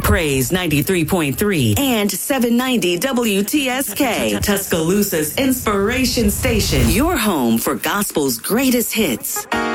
Praise 93.3 and 790 WTSK, Tuscaloosa's inspiration station. Your home for gospel's greatest hits.